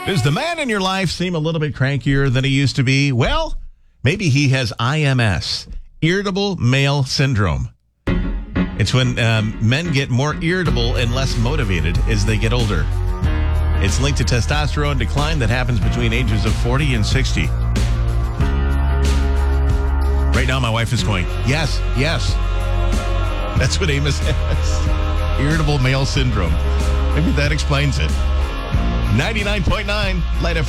Does the man in your life seem a little bit crankier than he used to be? Well, maybe he has IMS, Irritable Male Syndrome. It's when men get more irritable and less motivated as they get older. It's linked to testosterone decline that happens between ages of 40 and 60. Right now, my wife is going, yes, yes. That's what Amos has. Irritable Male Syndrome. Maybe that explains it. 99.9 Light FM.